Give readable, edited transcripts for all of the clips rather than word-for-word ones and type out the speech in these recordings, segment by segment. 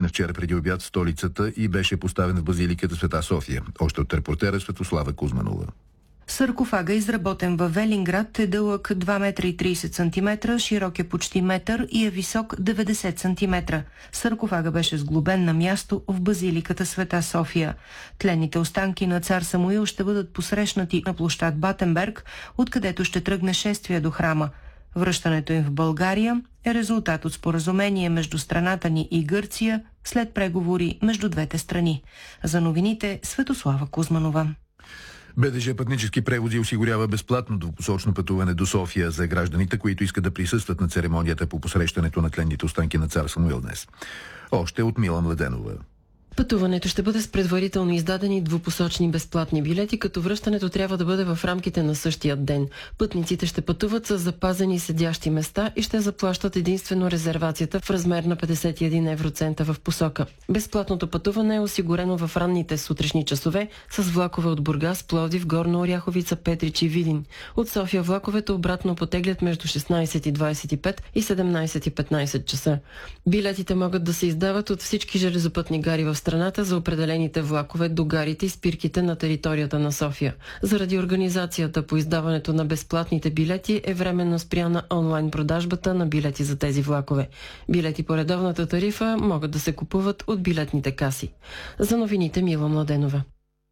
вчера преди обяд в столицата и беше поставен в базиликата Света София. Още от репортера Светослава Кузманова. Саркофага, изработен във Велинград, е дълъг 2 метра и 30 см, широк е почти метър и е висок 90 см. Саркофага беше сглобен на място в базиликата Света София. Тленните останки на цар Самуил ще бъдат посрещнати на площад Батенберг, откъдето ще тръгне шествие до храма. Връщането им в България е резултат от споразумение между страната ни и Гърция след преговори между двете страни. За новините Светослава Кузманова. БДЖ Пътнически превози осигурява безплатно двупосочно пътуване до София за гражданите, които искат да присъстват на церемонията по посрещането на тленните останки на цар Самуил днес. Още от Мила Младенова. Пътуването ще бъде с предварително издадени двупосочни безплатни билети, като връщането трябва да бъде в рамките на същия ден. Пътниците ще пътуват с запазени седящи места и ще заплащат единствено резервацията в размер на 51 евроцента в посока. Безплатното пътуване е осигурено в ранните сутрешни часове с влакове от Бургас, Пловдив, Горна Оряховица, Петрич и Видин. От София влаковете обратно потеглят между 16:25 и 17:15 часа. Билетите могат да се издават от всички железопътни гари в страната за определените влакове до гарите и спирките на територията на София. Заради организацията по издаването на безплатните билети е временно спряна онлайн продажбата на билети за тези влакове. Билети по редовната тарифа могат да се купуват от билетните каси. За новините Мила Младенова.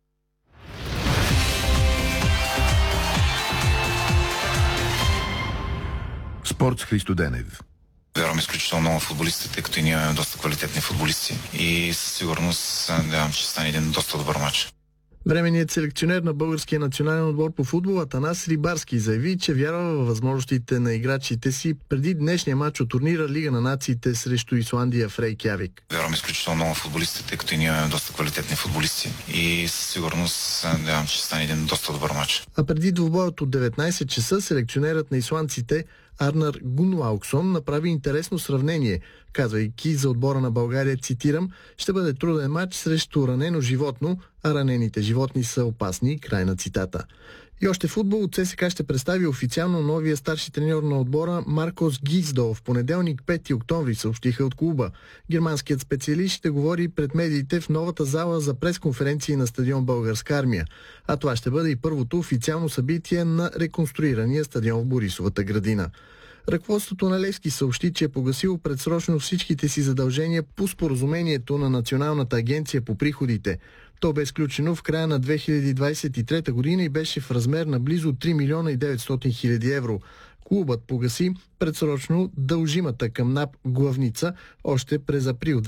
Спорт с Христо Денев. Вярвам изключително много футболистите, тъй като и ние имаме доста квалитетни футболисти и със сигурност надявам, че ще стане един доста добър матч. Временният селекционер на българския национален отбор по футбол Атанас Рибарски заяви, че вярва във възможностите на играчите си преди днешния матч от турнира Лига на нациите срещу Исландия в Рейкявик. Вярвам изключително много футболистите, тъй като и ние имаме доста квалитетни футболисти и със сигурност надявам, че ще стане един доста добър матч. А преди двубоят от 19 часа селекционерът на исландците Арнар Гунлауксон направи интересно сравнение, казвайки за отбора на България, цитирам: "Ще бъде труден матч срещу ранено животно, а ранените животни са опасни", край на цитата. И още футбол. От ЦСКА ще представи официално новия старши треньор на отбора Маркос Гиздо. В понеделник, 5 октомври, съобщиха от клуба. Германският специалист ще говори пред медиите в новата зала за пресконференции на стадион Българска армия. А това ще бъде и първото официално събитие на реконструирания стадион в Борисовата градина. Ръководството на Левски съобщи, че е погасило предсрочно всичките си задължения по споразумението на Националната агенция по приходите. То бе сключено в края на 2023 година и беше в размер на близо 3 милиона и 900 хиляди евро. Клубът погаси предсрочно дължимата към НАП главница още през април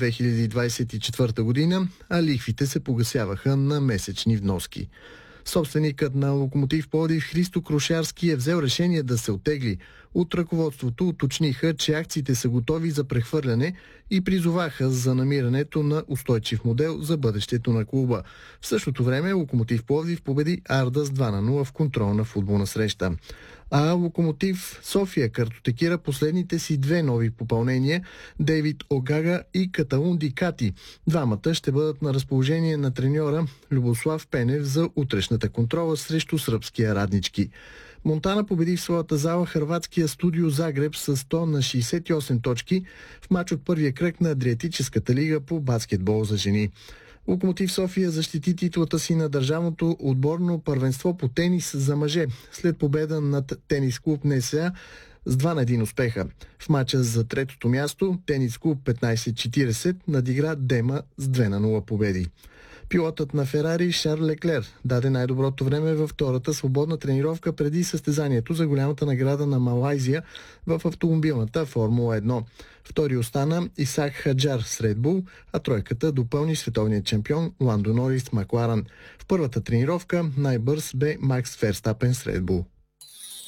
2024 година, а лихвите се погасяваха на месечни вноски. Собственикът на Локомотив Пловдив Христо Крушарски е взел решение да се оттегли. От ръководството уточниха, че акциите са готови за прехвърляне и призоваха за намирането на устойчив модел за бъдещето на клуба. В същото време Локомотив Пловдив победи Арда с 2-0 в контролна футболна среща. А Локомотив София картотекира последните си две нови попълнения – Дейвид Огага и Катаун Дикати. Двамата ще бъдат на разположение на треньора Любослав Пенев за утрешната контрола срещу сръбския Раднички. Монтана победи в своята зала хърватския Студио Загреб с 100 на 68 точки в мач от първия кръг на Адриатическата лига по баскетбол за жени. Локомотив София защити титлата си на държавното отборно първенство по тенис за мъже след победа над тенис клуб НСА с 2-1 успеха. В мача за третото място тенис клуб 1540 надигра Дема с 2-0 победи. Пилотът на Ферари Шарл Леклер даде най-доброто време във втората свободна тренировка преди състезанието за голямата награда на Малайзия в автомобилната Формула 1. Втори остана Исак Хаджар с Red Bull, а тройката допълни световният шампион Ландо Норис с Макларен. В първата тренировка най-бърз бе Макс Ферстапен с Red Bull.